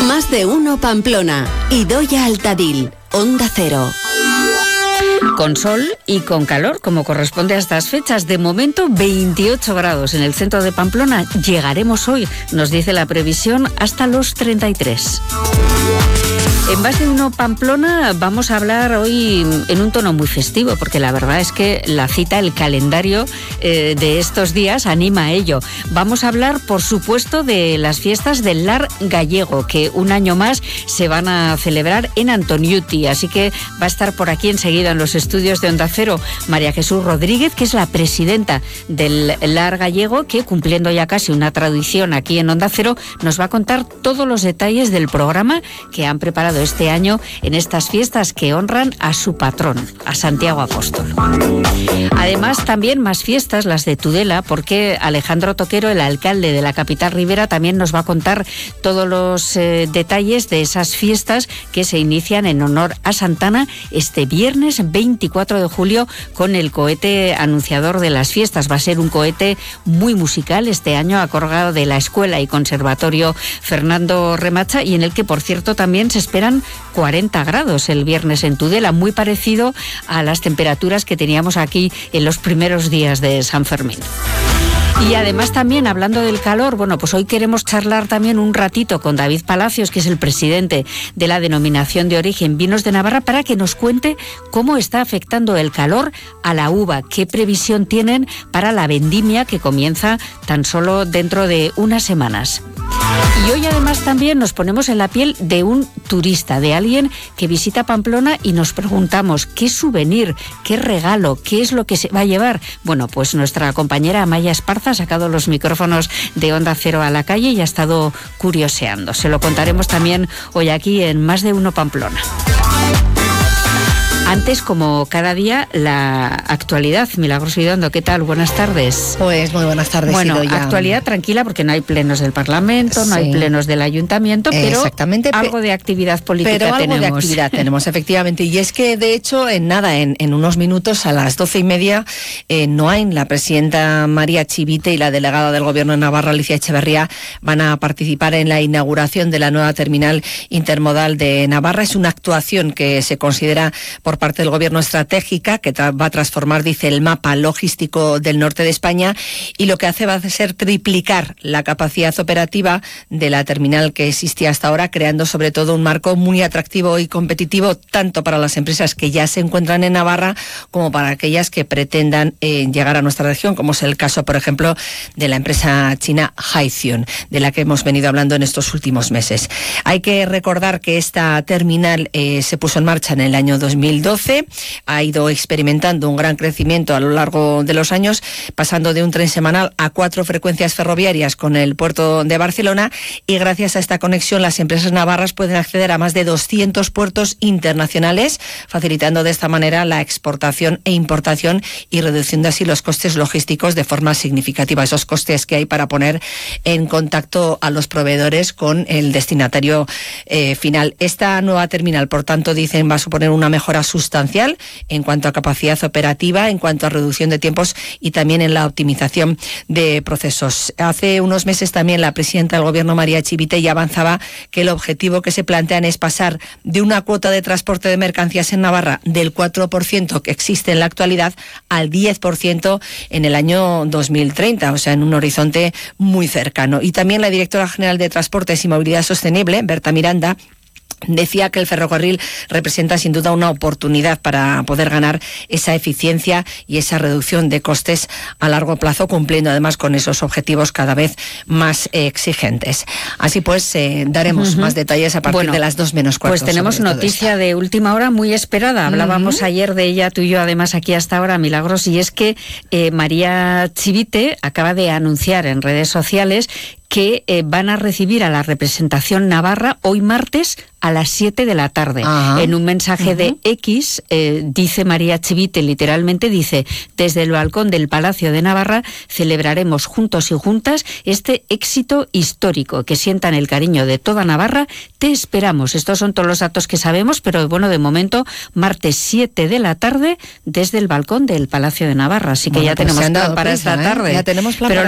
Más de uno Pamplona. Idoia Altadil, Onda Cero. Con sol y con calor, como corresponde a estas fechas. De momento, 28 grados en el centro de Pamplona. Llegaremos hoy, nos dice la previsión, hasta los 33. En Más de uno Pamplona vamos a hablar hoy en un tono muy festivo, porque la verdad es que la cita, el calendario de estos días anima a ello. Vamos a hablar, por supuesto, de las fiestas del Lar Gallego, que un año más se van a celebrar en Antoniuti. Así que va a estar por aquí enseguida en los estudios de Onda Cero María Jesús Rodríguez, que es la presidenta del Lar Gallego, que, cumpliendo ya casi una tradición aquí en Onda Cero, nos va a contar todos los detalles del programa que han preparado este año en estas fiestas que honran a su patrón, a Santiago Apóstol. Además, también más fiestas, las de Tudela, porque Alejandro Toquero, el alcalde de la capital ribera, también nos va a contar todos los detalles de esas fiestas que se inician en honor a Santana este viernes 24 de julio con el cohete anunciador de las fiestas. Va a ser un cohete muy musical este año, a cargo de la Escuela y Conservatorio Fernando Remacha, y en el que, por cierto, también se esperan 40 grados el viernes en Tudela, muy parecido a las temperaturas que teníamos aquí en los primeros días de San Fermín. Y además también, hablando del calor, bueno, pues hoy queremos charlar también un ratito con David Palacios, que es el presidente de la Denominación de Origen Vinos de Navarra, para que nos cuente cómo está afectando el calor a la uva, qué previsión tienen para la vendimia que comienza tan solo dentro de unas semanas. Y hoy además también nos ponemos en la piel de un turista, de alguien que visita Pamplona, y nos preguntamos qué souvenir, qué regalo, qué es lo que se va a llevar. Bueno, pues nuestra compañera Amaya Esparza ha sacado los micrófonos de Onda Cero a la calle y ha estado curioseando. Se lo contaremos también hoy aquí en Más de uno Pamplona. Antes, como cada día, la actualidad. Milagros Vidondo, ¿qué tal? Buenas tardes. Pues muy buenas tardes. Bueno, Idoia. actualidad tranquila, porque no hay plenos del Parlamento, no hay plenos del Ayuntamiento, pero algo de actividad política tenemos. Pero algo de actividad tenemos, efectivamente. Y es que, de hecho, en unos minutos, a las 12:30, Noain, la presidenta María Chivite, y la delegada del Gobierno de Navarra, Alicia Echeverría, van a participar en la inauguración de la nueva terminal intermodal de Navarra. Es una actuación que se considera por parte del Gobierno estratégica, que va a transformar, dice, el mapa logístico del norte de España, y lo que hace va a ser triplicar la capacidad operativa de la terminal que existía hasta ahora, creando sobre todo un marco muy atractivo y competitivo tanto para las empresas que ya se encuentran en Navarra como para aquellas que pretendan llegar a nuestra región, como es el caso, por ejemplo, de la empresa china Haithion, de la que hemos venido hablando en estos últimos meses. Hay que recordar que esta terminal se puso en marcha en el año 2012, ha ido experimentando un gran crecimiento a lo largo de los años, pasando de un tren semanal a 4 frecuencias ferroviarias con el puerto de Barcelona, y gracias a esta conexión las empresas navarras pueden acceder a más de 200 puertos internacionales, facilitando de esta manera la exportación e importación y reduciendo así los costes logísticos de forma significativa, esos costes que hay para poner en contacto a los proveedores con el destinatario final. Esta nueva terminal, por tanto, dicen, va a suponer una mejora sustancial en cuanto a capacidad operativa, en cuanto a reducción de tiempos y también en la optimización de procesos. Hace unos meses también la presidenta del Gobierno, María Chivite, ya avanzaba que el objetivo que se plantean es pasar de una cuota de transporte de mercancías en Navarra del 4% que existe en la actualidad al 10% en el año 2030, o sea, en un horizonte muy cercano. Y también la directora general de Transportes y Movilidad Sostenible, Berta Miranda, decía que el ferrocarril representa sin duda una oportunidad para poder ganar esa eficiencia y esa reducción de costes a largo plazo, cumpliendo además con esos objetivos cada vez más exigentes. Así pues, daremos más detalles a partir de las 2:15. Pues tenemos noticia de última hora muy esperada. Hablábamos ayer de ella, tú y yo, además, aquí hasta ahora, Milagros, y es que María Chivite acaba de anunciar en redes sociales que van a recibir a la representación navarra hoy martes a las 7 de la tarde. En un mensaje de X, dice María Chivite, literalmente dice: desde el balcón del Palacio de Navarra celebraremos juntos y juntas este éxito histórico, que sientan el cariño de toda Navarra. Te esperamos. Estos son todos los datos que sabemos, pero bueno, de momento, martes 7 de la tarde desde el balcón del Palacio de Navarra. Así que ya tenemos plan para esta tarde. Ya tenemos plan. Pero